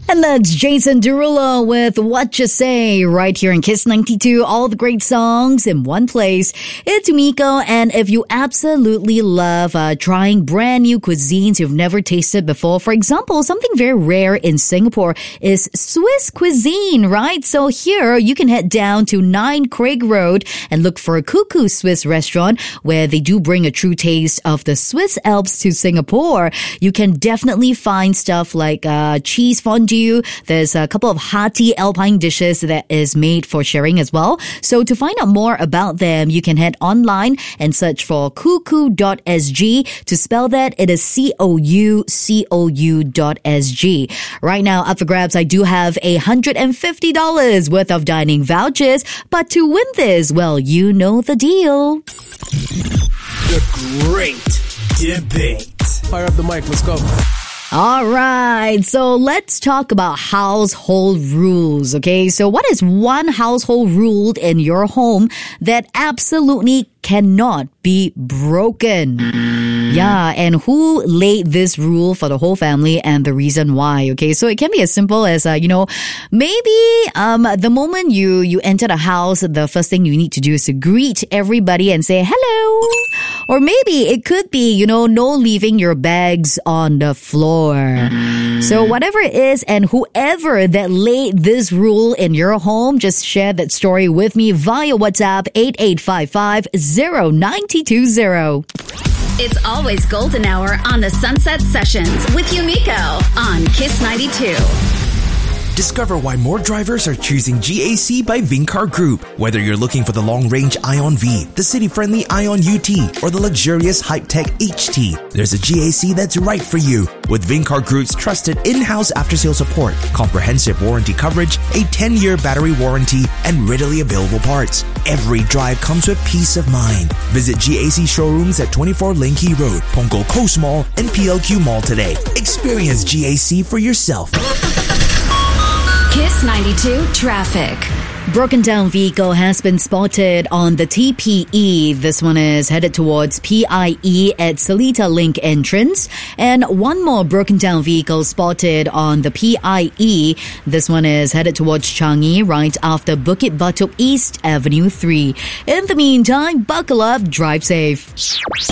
And that's Jason Derulo with What You Say right here in Kiss 92. All the great songs in one place. It's Miko, and if you absolutely love trying brand new cuisines you've never tasted before, for example, something very rare in Singapore is Swiss cuisine, right? So here you can head down to 9 Craig Road and look for a Cuckoo Swiss restaurant where they do bring a true taste of the Swiss Alps to Singapore. You can definitely find stuff like cheese fondue. There's a couple of hearty alpine dishes that is made for sharing as well. So to find out more about them, you can head online and search for cuckoo.sg. To spell that, it is COUCOU.sg. Right now, up for grabs, I do have $150 worth of dining vouchers. But to win this, well, you know the deal. The Great Debate. Fire up the mic, let's go. All right, so let's talk about household rules, okay? So what is one household rule in your home that absolutely cannot be broken? Yeah, and who laid this rule for the whole family and the reason why, okay? So it can be as simple as, maybe the moment you enter the house, the first thing you need to do is to greet everybody and say hello. Or maybe it could be, no leaving your bags on the floor. So whatever it is, and whoever that laid this rule in your home, just share that story with me via WhatsApp 8855-0920. It's always golden hour on the Sunset Sessions with Yumiko on Kiss 92. Discover why more drivers are choosing GAC by Vincar Group. Whether you're looking for the long-range Ion V, the city-friendly Ion UT, or the luxurious Hype-Tech HT, there's a GAC that's right for you. With Vincar Group's trusted in-house after-sales support, comprehensive warranty coverage, a 10-year battery warranty, and readily available parts, every drive comes with peace of mind. Visit GAC showrooms at 24 Linky Road, Punggol Coast Mall, and PLQ Mall today. Experience GAC for yourself. Kiss 92 Traffic. Broken down vehicle has been spotted on the TPE. This one is headed towards PIE at Seletar Link entrance. And one more broken down vehicle spotted on the PIE. This one is headed towards Changi right after Bukit Batok East Avenue 3. In the meantime, buckle up, drive safe.